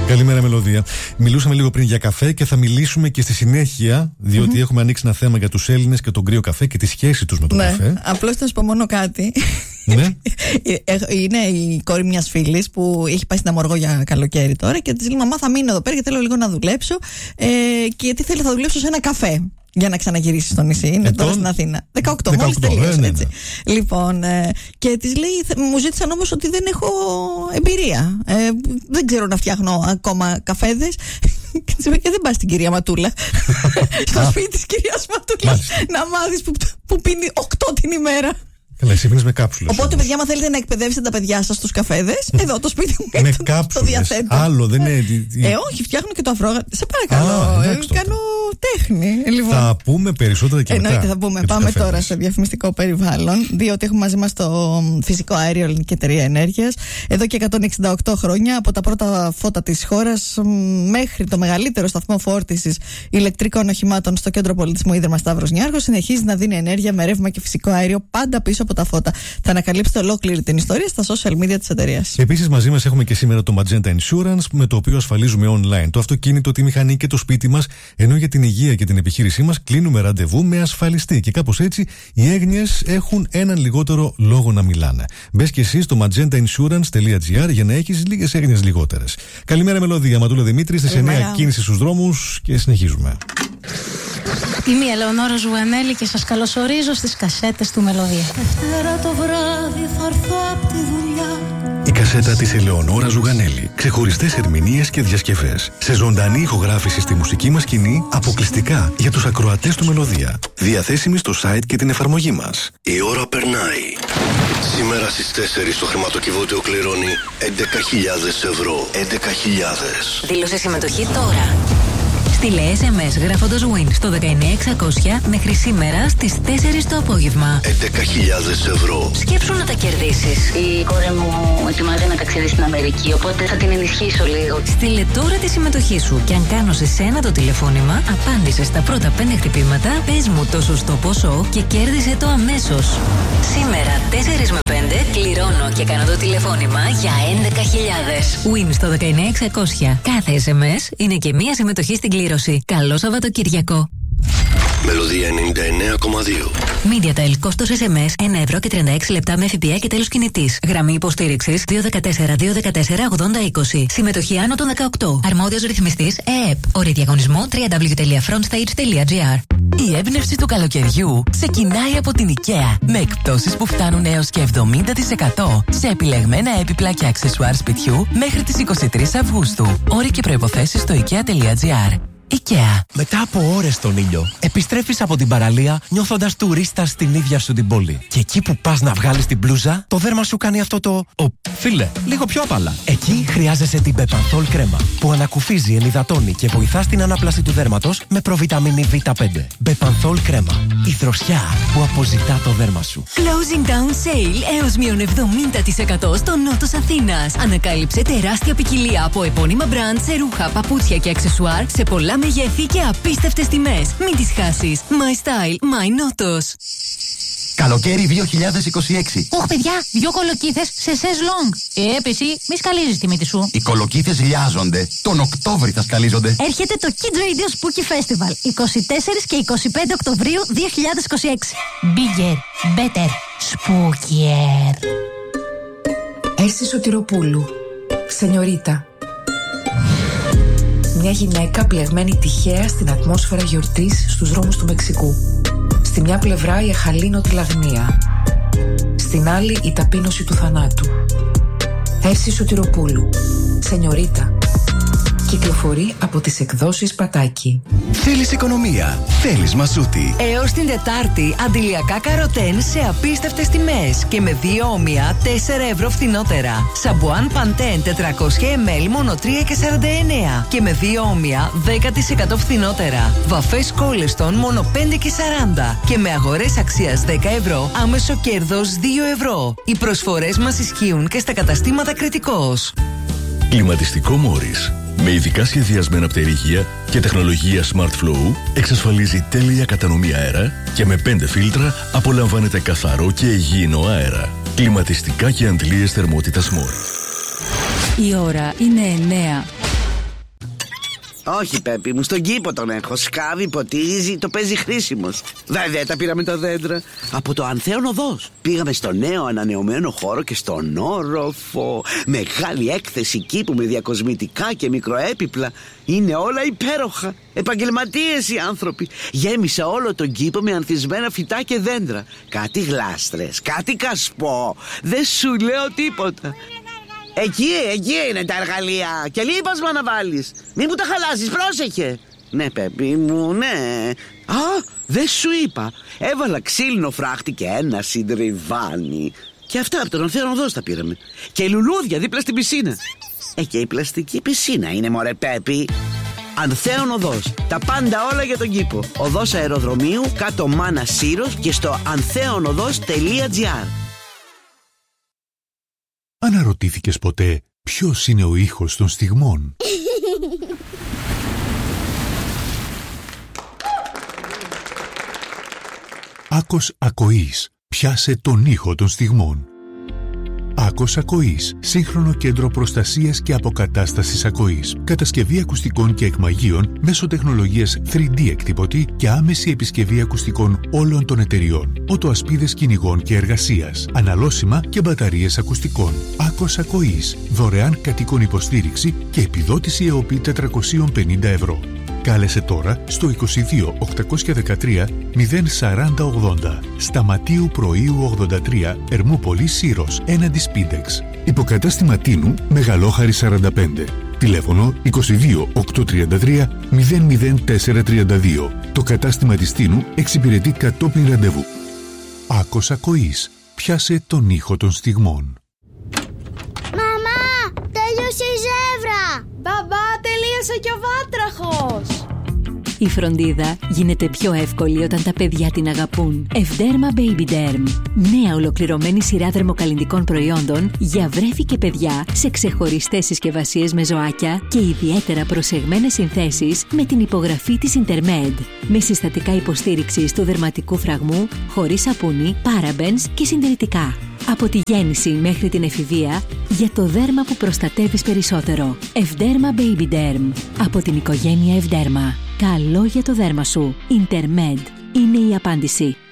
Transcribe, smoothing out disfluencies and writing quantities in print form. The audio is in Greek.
Καλημέρα, Μελωδία. Μιλούσαμε λίγο πριν για καφέ και θα μιλήσουμε και στη συνέχεια, διότι έχουμε ανοίξει ένα θέμα για τους Έλληνες και τον κρύο καφέ και τη σχέση τους με τον καφέ. Απλώς θα σου πω μόνο κάτι. Ναι. Είναι η κόρη μιας φίλης που έχει πάει στην Αμοργό για καλοκαίρι τώρα και της λέει: Μαμά, θα μείνω εδώ πέρα και θέλω λίγο να δουλέψω. Και γιατί θα δουλέψω σε ένα καφέ. Για να ξαναγυρίσει στο νησί. Είναι τώρα στην Αθήνα. 18, μόλις τελείωσε. Έτσι. Λοιπόν, και της λέει: Μου ζήτησαν όμως ότι δεν έχω εμπειρία. Δεν ξέρω να φτιάχνω ακόμα καφέδες. Και της λέει: δεν πας στην κυρία Ματούλα. Στο σπίτι της κυρίας Ματούλα. Να μάθεις που πίνει 8 την ημέρα. Καλά, εσύ πίνεις με κάψουλες. Οπότε, παιδιά, άμα θέλετε να εκπαιδεύσετε τα παιδιά σας στους καφέδες, εδώ το σπίτι μου με κάψουλες. Το διαθέτω. Άλλο δεν είναι. Όχι, φτιάχνω και το αφρόγατο. Σε παρακαλώ. Κάνω τέχνη. Λοιπόν. Θα πούμε περισσότερα και μετά. Εννοείται, θα πούμε. Πάμε τώρα στο διαφημιστικό περιβάλλον, διότι έχουμε μαζί μας το φυσικό αέριο Ελληνική Εταιρεία Ενέργειας. Εδώ και 168 χρόνια, από τα πρώτα φώτα της χώρας μέχρι το μεγαλύτερο σταθμό φόρτισης ηλεκτρικών οχημάτων στο κέντρο πολιτισμού Ίδρυμα Σταύρος Νιάρχος, συνεχίζει να δίνει ενέργεια με ρεύμα και φυσικό αέριο πάντα πίσω από τα φώτα. Θα ανακαλύψετε ολόκληρη την ιστορία στα social media της εταιρείας. Επίσης, μαζί μας έχουμε και σήμερα το Magenta Insurance, με το οποίο ασφαλίζουμε online το αυτοκίνητο, τη μηχανή και το σπίτι μας, ενώ για την υγεία και την επιχείρησή μας κλείνουμε ραντεβού με ασφαλιστή. Και κάπως έτσι οι έγνοιες έχουν έναν λιγότερο λόγο να μιλάνε. Μπες και εσύ στο magentainsurance.gr για να έχεις λίγες έγνοιες λιγότερες. Καλημέρα, Μελωδία. Ματούλα Δημήτρη, στις 9 κίνηση στους δρόμους και συνεχίζουμε. Είμαι η Ελεονόρα Ζουγανέλη και σας καλωσορίζω στις κασέτες του Μελωδία. Δευτέρα το βράδυ θα έρθω απ' τη δουλειά. Η κασέτα της Ελεονόρα Ζουγανέλη. Ξεχωριστές ερμηνείες και διασκευές. Σε ζωντανή ηχογράφηση στη μουσική μας σκηνή, αποκλειστικά για τους ακροατές του Μελωδία. Διαθέσιμη στο site και την εφαρμογή μας. Η ώρα περνάει. Σήμερα στις 4 το χρηματοκιβώτιο κληρώνει 11.000 ευρώ. 11.000. Δήλωσε συμμετοχή τώρα. Στείλε SMS γράφοντας WIN στο 19600 μέχρι σήμερα στις 4 το απόγευμα. 11.000 ευρώ. Σκέψου να τα κερδίσεις. Η κόρη μου ετοιμάζει να ταξιδεύει στην Αμερική, οπότε θα την ενισχύσω λίγο. Στείλε τώρα τη συμμετοχή σου και αν κάνω σε σένα το τηλεφώνημα, απάντησε στα πρώτα 5 χτυπήματα, πες μου το σωστό ποσό και κέρδισε το αμέσως. Σήμερα 4 με 5 κληρώνω και κάνω το τηλεφώνημα για 11.000. WIN στο 19600. Κάθε SMS είναι και μία συμμετοχή στην κλήρωση. Καλό Σαββατοκύριακο. Μελωδία 99,2. MediaTel, κόστος SMS 1 ευρώ και 36 λεπτά με ΦΠΑ και τέλος κινητής. Γραμμή υποστήριξης 214-214-8020. Συμμετοχή άνω των 18. Αρμόδιος ρυθμιστής ΕΕΠ. Όροι διαγωνισμού www.frontstage.gr. Η έμπνευση του καλοκαιριού ξεκινάει από την IKEA με εκπτώσεις που φτάνουν έως και 70% σε επιλεγμένα έπιπλα και αξεσουάρ σπιτιού μέχρι τις 23 Αυγούστου. Όροι και προϋποθέσεις στο IKEA.gr. IKEA. Μετά από ώρες στον ήλιο, επιστρέφεις από την παραλία νιώθοντας τουρίστας στην ίδια σου την πόλη. Και εκεί που πας να βγάλεις την μπλούζα, το δέρμα σου κάνει αυτό το φίλε, λίγο πιο απαλά. Εκεί χρειάζεσαι την Bepanthol κρέμα, που ανακουφίζει, ενυδατώνει και βοηθά στην ανάπλαση του δέρματος με προβιταμίνη Β5. Bepanthol κρέμα. Η δροσιά που αποζητά το δέρμα σου. Closing down sale έως μείον 70% στο νότος Αθήνας. Ανακάλυψε τεράστια ποικιλία από επώνυμα μπραντ σε ρούχα, παπούτσια και αξεσουάρ σε πολλά μεγέθη και απίστευτες τιμές. Μην τις χάσεις. My style, my νότος. Καλοκαίρι 2026. Ωχ, παιδιά, 2 κολοκύθες σε σες long. Εσύ, μη σκαλίζεις τη μύτη σου. Οι κολοκύθες λιάζονται. Τον Οκτώβρη θα σκαλίζονται. Έρχεται το Kids Radio Spooky Festival 24 και 25 Οκτωβρίου 2026. Bigger, better, spookier. Έλση Σωτηροπούλου, Σενιωρίτα. Μια γυναίκα πλεγμένη τυχαία στην ατμόσφαιρα γιορτής στους δρόμους του Μεξικού. Στη μια πλευρά η αχαλήνωτη λαγνία, στην άλλη η ταπείνωση του θανάτου. Έλση Σωτηροπούλου, Σενιωρίτα. Κυκλοφορεί από τις εκδόσεις Πατάκη. Θέλεις οικονομία, θέλεις μασούτη. Έως την Τετάρτη, αντιλιακά καροτέν σε απίστευτες τιμές και με 2 όμοια 4 ευρώ φθηνότερα. Σαμπουάν Παντέν 400 ml μόνο 3,49 και με 2 όμοια 10% φθηνότερα. Βαφές Κόλεστον μόνο 5,40 και με αγορές αξίας 10 ευρώ άμεσο κέρδος 2 ευρώ. Οι προσφορές μας ισχύουν και στα καταστήματα Κρητικός. Κλιματιστικό Μόρις. Με ειδικά σχεδιασμένα πτερίγια και τεχνολογία Smart Flow εξασφαλίζει τέλεια κατανομή αέρα και με 5 φίλτρα απολαμβάνετε καθαρό και υγιεινό αέρα. Κλιματιστικά και αντλίες θερμότητας Μόρις. Η ώρα είναι 9. Όχι, Πέπη μου, στον κήπο τον έχω. Σκάβει, ποτίζει, το παίζει χρήσιμος. Βέβαια τα πήραμε τα δέντρα από το Ανθέον Οδός. Πήγαμε στο νέο ανανεωμένο χώρο και στον όροφο. Μεγάλη έκθεση κήπου με διακοσμητικά και μικροέπιπλα. Είναι όλα υπέροχα. Επαγγελματίες οι άνθρωποι. Γέμισα όλο τον κήπο με ανθισμένα φυτά και δέντρα. Κάτι γλάστρες, κάτι κασπό. Δεν σου λέω τίποτα. Εκεί είναι τα εργαλεία. Και λίπασμα να βάλεις. Μην μου τα χαλάσεις, πρόσεχε. Ναι, Πέπη μου, ναι. Α, δεν σου είπα. Έβαλα ξύλινο φράχτη και ένα συντριβάνι. Και αυτά από τον Ανθέον Οδός τα πήραμε. Και λουλούδια δίπλα στην πισίνα. Και η πλαστική πισίνα είναι, μωρέ Πέπη. Ανθέον Οδός. Τα πάντα όλα για τον κήπο. Οδός Αεροδρομίου, κάτω Μάνα Σύρος και στο antheonodос.gr. Αναρωτήθηκες ποτέ ποιος είναι ο ήχος των στιγμών? Άκος Ακοής. Πιάσε τον ήχο των στιγμών. Άκος Ακοής. Σύγχρονο κέντρο προστασίας και αποκατάστασης ακοής. Κατασκευή ακουστικών και εκμαγείων μέσω τεχνολογίας 3D εκτυπωτή και άμεση επισκευή ακουστικών όλων των εταιριών. Οτοασπίδες κυνηγών και εργασίας. Αναλώσιμα και μπαταρίες ακουστικών. Άκος Ακοής. Δωρεάν κατοίκων υποστήριξη και επιδότηση ΕΟΠΗ 450 ευρώ. Κάλεσε τώρα στο 22 813 04080. Σταματίου Πρωίου 83, Ερμούπολη Σύρος, έναντι Σπίντεξ. Υποκατάστημα Τίνου, Μεγαλόχαρη 45. Τηλέφωνο 22 833 00432. Το κατάστημα της Τίνου εξυπηρετεί κατόπιν ραντεβού. Άκος Ακοής. Πιάσε τον ήχο των στιγμών. Μαμά, τέλειωσε η ζεύρα! Μπαμπά, τελείωσε και ο βάτραχος! Η φροντίδα γίνεται πιο εύκολη όταν τα παιδιά την αγαπούν. Ευδέρμα Baby Derm. Νέα ολοκληρωμένη σειρά δερμοκαλλυντικών προϊόντων για βρέφη και παιδιά σε ξεχωριστές συσκευασίες με ζωάκια και ιδιαίτερα προσεγμένες συνθέσεις με την υπογραφή της Intermed. Με συστατικά υποστήριξης του δερματικού φραγμού, χωρίς σαπούνι, parabens και συντηρητικά. Από τη γέννηση μέχρι την εφηβεία, για το δέρμα που προστατεύεις περισσότερο. Ευδέρμα Baby Derm. Από την οικογένεια Ευδέρμα. Καλό για το δέρμα σου. Intermed είναι η απάντηση.